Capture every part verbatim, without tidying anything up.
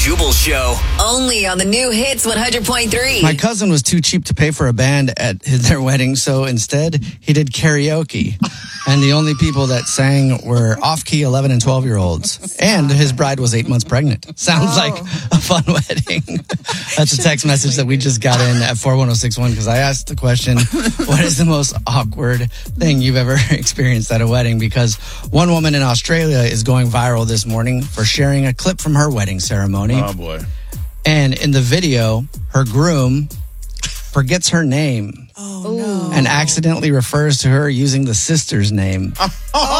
Jubal Show. Only on the new Hits one hundred point three. My cousin was too cheap to pay for a band at his, their wedding, so instead he did karaoke. And the only people that sang were off-key eleven and twelve-year-olds. And his bride was eight months pregnant. Sounds oh. like a fun wedding. That's a text message that we just got in at four one zero six one because I asked the question, what is the most awkward thing you've ever experienced at a wedding? Because one woman in Australia is going viral this morning for sharing a clip from her wedding ceremony. Oh, boy. And in the video, her groom forgets her name. Oh, no. And accidentally refers to her using the sister's name. Oh,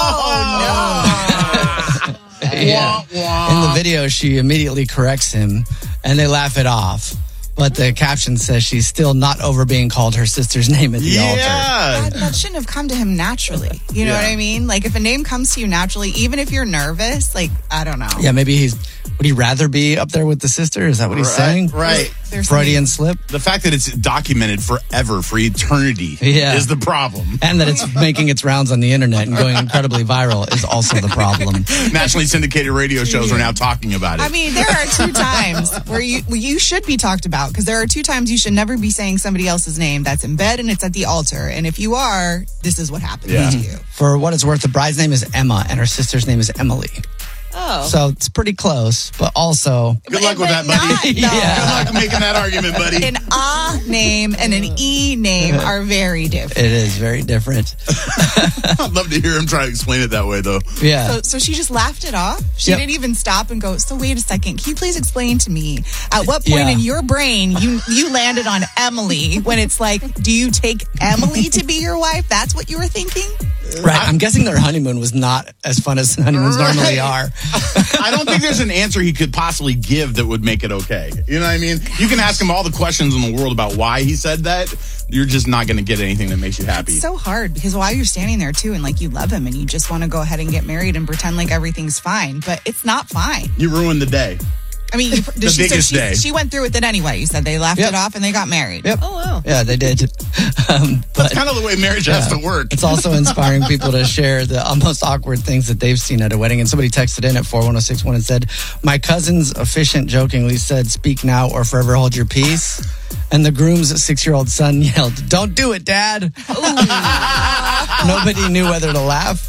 oh no. Yeah. In the video, she immediately corrects him, and they laugh it off. But the caption says she's still not over being called her sister's name at the yeah. altar. That, that shouldn't have come to him naturally. You know yeah. what I mean? Like, if a name comes to you naturally, even if you're nervous, like, I don't know. Yeah, maybe he's... Would he rather be up there with the sister? Is that what he's right, saying? Right. There's Freudian slip? The fact that it's documented forever, for eternity, yeah. is the problem. And that it's making its rounds on the internet and going incredibly viral is also the problem. Nationally syndicated radio shows are now talking about it. I mean, there are two times where you where you should be talked about, because there are two times you should never be saying somebody else's name. That's in bed and it's at the altar. And if you are, this is what happens yeah. to you. For what it's worth, the bride's name is Emma and her sister's name is Emily. Oh. So it's pretty close, but also... Good luck with that, buddy. Not, no. yeah. Good luck making that argument, buddy. An A name and an E name are very different. It is very different. I'd love to hear him try to explain it that way, though. Yeah. So, so she just laughed it off? She yep. didn't even stop and go, so wait a second, can you please explain to me, at what point yeah. in your brain you, you landed on Emily when it's like, do you take Emily to be your wife? That's what you were thinking? Right. I'm guessing their honeymoon was not as fun as honeymoons right. normally are. I don't think there's an answer he could possibly give that would make it okay. You know what I mean? You can ask him all the questions in the world about why he said that. You're just not going to get anything that makes you happy. It's so hard because while you're standing there too and like you love him and you just want to go ahead and get married and pretend like everything's fine, but it's not fine. You ruined the day. I mean, you, the she, biggest so she, day. She went through with it anyway. You said they laughed yep. it off and they got married. Yep. Oh, wow. Yeah, they did. Um, but, That's kind of the way marriage yeah, has to work. It's also inspiring people to share the most awkward things that they've seen at a wedding. And somebody texted in at four one zero six one and said, my cousin's officiant jokingly said, speak now or forever hold your peace. And the groom's six-year-old son yelled, don't do it, Dad. Nobody knew whether to laugh.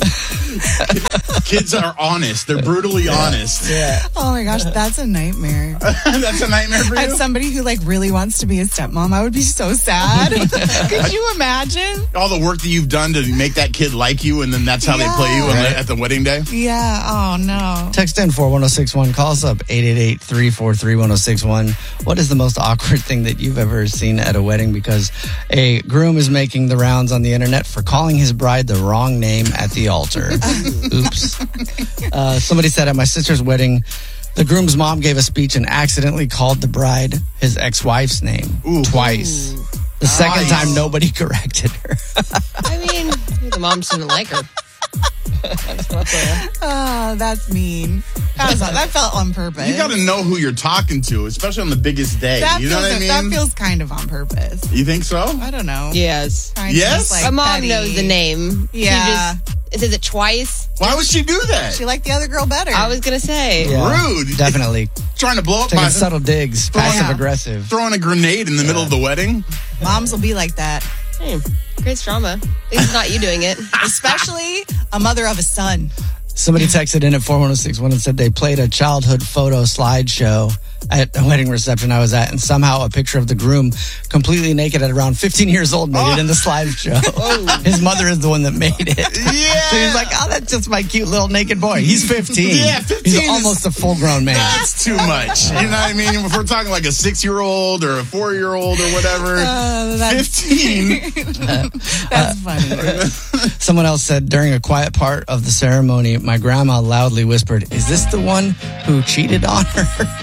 Kids are honest. They're brutally yeah. honest. Yeah. Oh my gosh, that's a nightmare. That's a nightmare for you? As somebody who like really wants to be a stepmom, I would be so sad. Could you imagine? All the work that you've done to make that kid like you, and then that's how yeah. they play you right. the, at the wedding day? Yeah. Oh, no. Text in four one zero six one. Call us up eight eight eight, three four three, one zero six one. What is the most awkward thing that you've ever seen at a wedding? Because a groom is making the rounds on the internet for calling his bride the wrong name at the altar. Oops. Uh, somebody said at my sister's wedding, the groom's mom gave a speech and accidentally called the bride his ex-wife's name Ooh. twice. Ooh. The nice. second time, nobody corrected her. I mean, the mom didn't like her. Oh, that's mean. That, was, that felt on purpose. You got to know who you're talking to, especially on the biggest day. That you know feels, what I mean? That feels kind of on purpose. You think so? I don't know. Yes. Kind yes? Like My mom petty. knows the name. Yeah. She just, is it twice? Why would she do that? She liked the other girl better. I was going to say. Yeah, rude. Definitely. Trying to blow up Taking my... subtle digs, passive yeah. aggressive. Throwing a grenade in the yeah. middle of the wedding. Moms will be like that. Hmm. Great drama. At least it's not you doing it. Especially a mother of a son. Somebody texted in at four one zero six one and said they played a childhood photo slideshow at a wedding reception I was at, and somehow a picture of the groom completely naked at around fifteen years old made oh. it in the slideshow. Oh. His mother is the one that made it. Yeah. So he's like, oh, that's just my cute little naked boy. He's fifteen. Yeah, fifteen. He's is, almost a full-grown man. That's too much. You know what I mean? If we're talking like a six-year-old or a four-year-old or whatever, uh, that's, fifteen. That's funny. Someone else said during a quiet part of the ceremony, my grandma loudly whispered, is this the one who cheated on her?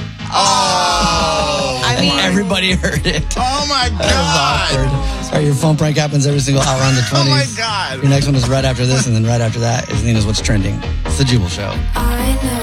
Oh, I mean, everybody heard it. Oh my God. That was awkward. All right, your phone prank happens every single hour on the twenties. Oh my God. Your next one is right after this, and then right after that is Nina's What's Trending. It's the Jubal Show. I know.